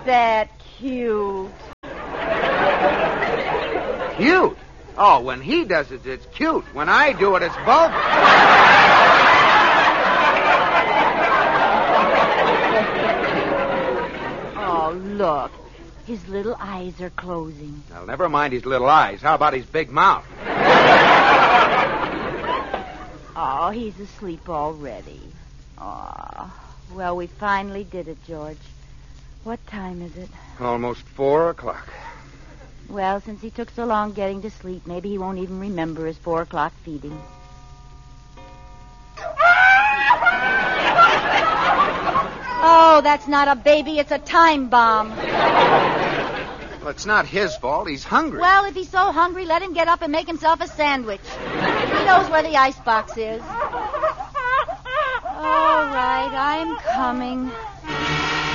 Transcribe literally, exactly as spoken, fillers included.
that cute? Cute? Oh, when he does it, it's cute. When I do it, it's vulgar. Oh, look. His little eyes are closing. Well, never mind his little eyes. How about his big mouth? Oh, he's asleep already. Oh, well, we finally did it, George. What time is it? Almost four o'clock. Well, since he took so long getting to sleep, maybe he won't even remember his four o'clock feeding. Oh, that's not a baby. It's a time bomb. Well, it's not his fault. He's hungry. Well, if he's so hungry, let him get up and make himself a sandwich. He knows where the icebox is. All right, I'm coming.